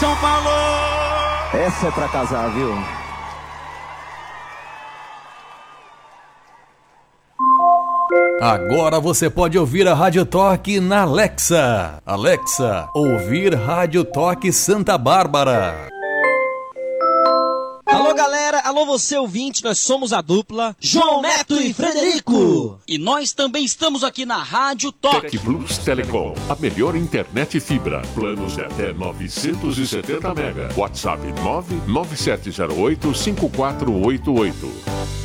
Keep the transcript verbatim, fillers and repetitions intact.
São Paulo! Essa é pra casar, viu? Agora você pode ouvir a Rádio Toque na Alexa. Alexa, ouvir Rádio Toque Santa Bárbara. Alô galera, alô você ouvinte, nós somos a dupla João Neto e Frederico. E nós também estamos aqui na Rádio Toque. Tec Plus Telecom, a melhor internet fibra. Planos de até novecentos e setenta mega. WhatsApp nove nove sete zero oito cinco quatro oito oito.